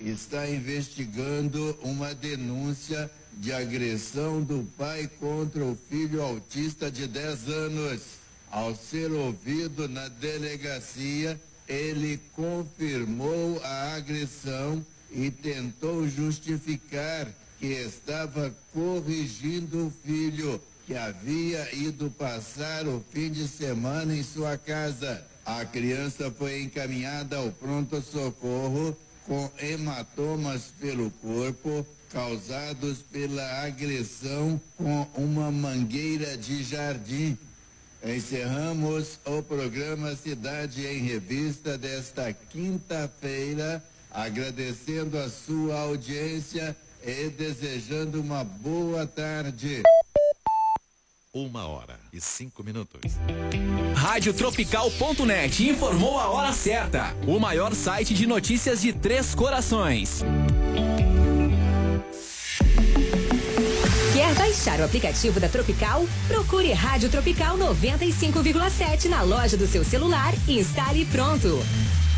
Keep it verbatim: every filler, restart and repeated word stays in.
está investigando uma denúncia de agressão do pai contra o filho autista de dez anos. Ao ser ouvido na delegacia, ele confirmou a agressão e tentou justificar que estava corrigindo o filho, que havia ido passar o fim de semana em sua casa. A criança foi encaminhada ao pronto-socorro com hematomas pelo corpo, causados pela agressão com uma mangueira de jardim. Encerramos o programa Cidade em Revista desta quinta-feira, agradecendo a sua audiência e desejando uma boa tarde. Uma hora e cinco minutos. Rádio Tropical ponto net informou a hora certa. O maior site de notícias de Três Corações. Quer baixar o aplicativo da Tropical? Procure Rádio Tropical noventa e cinco vírgula sete na loja do seu celular e instale pronto.